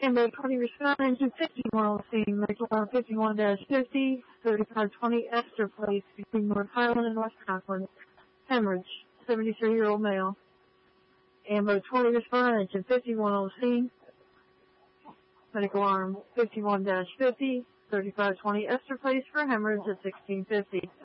Ambo 20 respond, engine 51 on scene, medical arm 51-50, 3520 Esther Place between North Highland and West Conklin. Hemorrhage, 73-year-old male. Ambo 20 respond, engine 51 on scene, medical arm 51-50, 3520 Esther Place for hemorrhage at 1650.